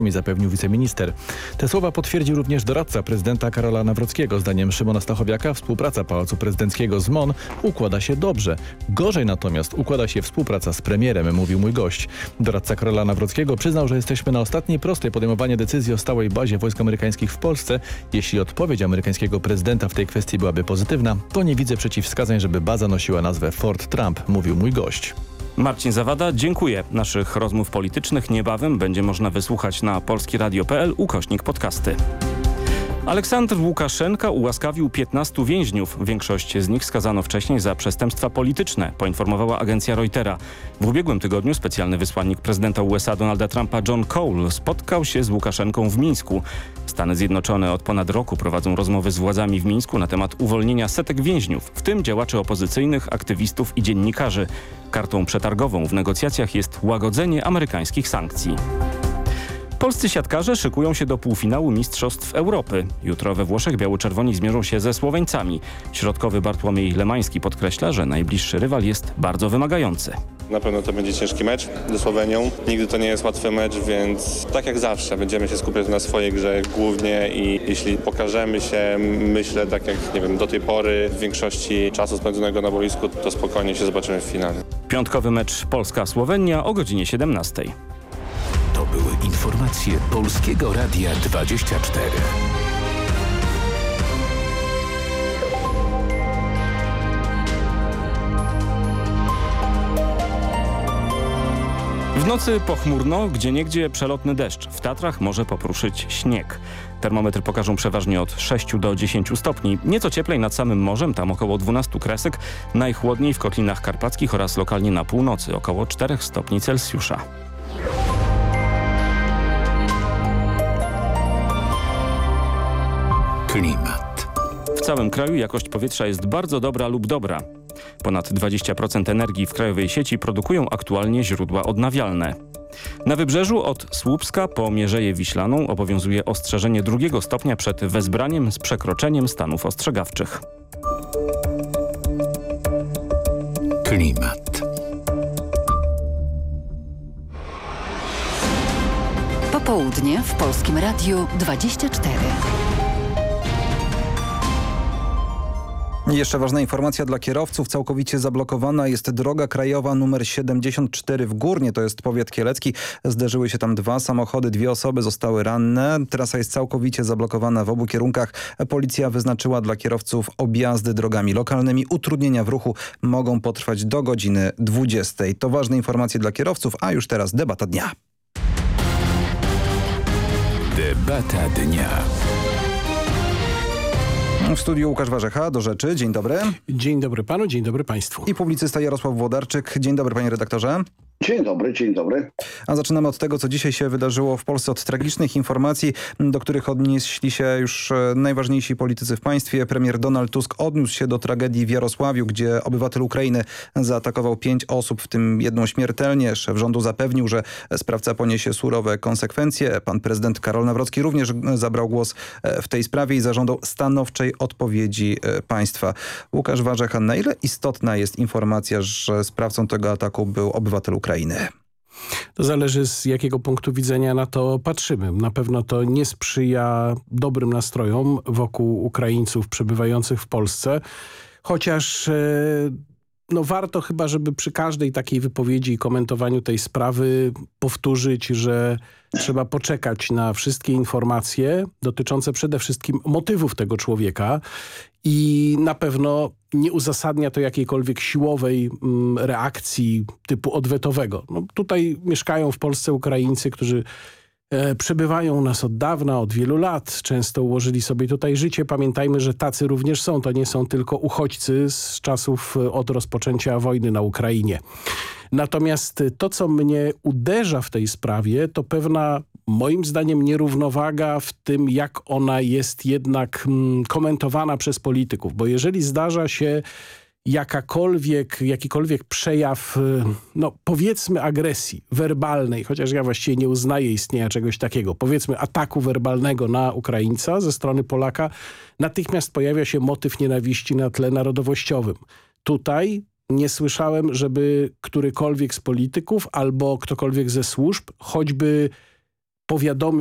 zapewnił wiceminister. Te słowa potwierdził również doradca prezydenta Karola Nawrockiego. Zdaniem Szymona Stachowiaka współpraca Pałacu Prezydenckiego z MON układa się dobrze. Gorzej natomiast układa się współpraca z premierem, mówił mój gość. Doradca Karola Nawrockiego przyznał, że jesteśmy na ostatniej prostej podejmowania decyzji o stałej bazie wojsk amerykańskich w Polsce. Jeśli odpowiedź amerykańskiego prezydenta w tej kwestii byłaby pozytywna, to nie widzę przeciwwskazań, żeby baza nosiła nazwę Fort Trump, mówił mój gość. Marcin Zawada, dziękuję. Naszych rozmów politycznych niebawem będzie można wysłuchać na polskieradio.pl/podcasty. Aleksander Łukaszenka ułaskawił 15 więźniów. Większość z nich skazano wcześniej za przestępstwa polityczne, poinformowała agencja Reutera. W ubiegłym tygodniu specjalny wysłannik prezydenta USA Donalda Trumpa John Cole spotkał się z Łukaszenką w Mińsku. Stany Zjednoczone od ponad roku prowadzą rozmowy z władzami w Mińsku na temat uwolnienia setek więźniów, w tym działaczy opozycyjnych, aktywistów i dziennikarzy. Kartą przetargową w negocjacjach jest łagodzenie amerykańskich sankcji. Polscy siatkarze szykują się do półfinału Mistrzostw Europy. Jutro we Włoszech biało-czerwoni zmierzą się ze Słoweńcami. Środkowy Bartłomiej Lemański podkreśla, że najbliższy rywal jest bardzo wymagający. Na pewno to będzie ciężki mecz ze Słowenią. Nigdy to nie jest łatwy mecz, więc tak jak zawsze będziemy się skupiać na swojej grze głównie i jeśli pokażemy się, myślę, tak jak do tej pory w większości czasu spędzonego na boisku, to spokojnie się zobaczymy w finale. Piątkowy mecz Polska-Słowenia o godzinie 17. To były informacje Polskiego Radia 24. W nocy pochmurno, gdzieniegdzie przelotny deszcz. W Tatrach może popruszyć śnieg. Termometry pokażą przeważnie od 6 do 10 stopni. Nieco cieplej nad samym morzem, tam około 12 kresek. Najchłodniej w Kotlinach Karpackich oraz lokalnie na północy, około 4 stopni Celsjusza. Klimat. W całym kraju jakość powietrza jest bardzo dobra lub dobra. Ponad 20% energii w krajowej sieci produkują aktualnie źródła odnawialne. Na wybrzeżu od Słupska po Mierzeję Wiślaną obowiązuje ostrzeżenie 2 stopnia przed wezbraniem z przekroczeniem stanów ostrzegawczych. Klimat. Popołudnie w Polskim Radiu 24. Jeszcze ważna informacja dla kierowców. Całkowicie zablokowana jest droga krajowa nr 74 w Górnie, to jest powiat kielecki. Zderzyły się tam 2 samochody, 2 osoby zostały ranne. Trasa jest całkowicie zablokowana w obu kierunkach. Policja wyznaczyła dla kierowców objazdy drogami lokalnymi. Utrudnienia w ruchu mogą potrwać do godziny 20. To ważne informacje dla kierowców, a już teraz debata dnia. Debata dnia. W studiu Łukasz Warzecha, do rzeczy. Dzień dobry. Dzień dobry panu, dzień dobry państwu. I publicysta Jarosław Włodarczyk. Dzień dobry panie redaktorze. Dzień dobry, dzień dobry. A zaczynamy od tego, co dzisiaj się wydarzyło w Polsce, od tragicznych informacji, do których odnieśli się już najważniejsi politycy w państwie. Premier Donald Tusk odniósł się do tragedii w Jarosławiu, gdzie obywatel Ukrainy zaatakował 5 osób, w tym 1 śmiertelnie. Szef rządu zapewnił, że sprawca poniesie surowe konsekwencje. Pan prezydent Karol Nawrocki również zabrał głos w tej sprawie i zażądał stanowczej odpowiedzi państwa. Łukasz Warzecha, na ile istotna jest informacja, że sprawcą tego ataku był obywatel Ukrainy? To zależy, z jakiego punktu widzenia na to patrzymy. Na pewno to nie sprzyja dobrym nastrojom wokół Ukraińców przebywających w Polsce, chociaż warto chyba, żeby przy każdej takiej wypowiedzi i komentowaniu tej sprawy powtórzyć, że trzeba poczekać na wszystkie informacje dotyczące przede wszystkim motywów tego człowieka i na pewno nie uzasadnia to jakiejkolwiek siłowej reakcji typu odwetowego. Tutaj mieszkają w Polsce Ukraińcy, którzy przebywają u nas od dawna, od wielu lat. Często ułożyli sobie tutaj życie. Pamiętajmy, że tacy również są. To nie są tylko uchodźcy z czasów od rozpoczęcia wojny na Ukrainie. Natomiast to, co mnie uderza w tej sprawie, to pewna, moim zdaniem, nierównowaga w tym, jak ona jest jednak komentowana przez polityków. Bo jeżeli zdarza się jakikolwiek przejaw, powiedzmy agresji werbalnej, chociaż ja właściwie nie uznaję istnienia czegoś takiego, powiedzmy ataku werbalnego na Ukraińca ze strony Polaka, natychmiast pojawia się motyw nienawiści na tle narodowościowym. Tutaj nie słyszałem, żeby którykolwiek z polityków albo ktokolwiek ze służb choćby powiadomił